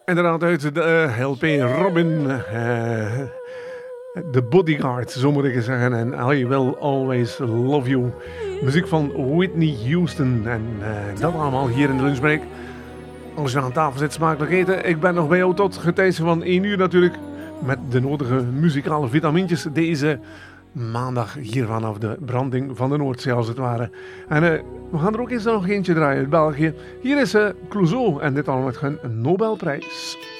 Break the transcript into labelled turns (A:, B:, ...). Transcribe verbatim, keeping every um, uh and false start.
A: Inderdaad, uit de uh, L P Robin, uh, The Bodyguard, zo moet ik zeggen. En I Will Always Love You. Muziek van Whitney Houston. En uh, dat allemaal hier in de lunchbreak. Als je aan tafel zit, smakelijk eten. Ik ben nog bij jou tot getijden van één uur natuurlijk. Met de nodige muzikale vitamintjes. Deze maandag hier vanaf de branding van de Noordzee als het ware. En uh, we gaan er ook eens nog eentje draaien uit België. Hier is uh, Clouseau en dit allemaal met een Nobelprijs.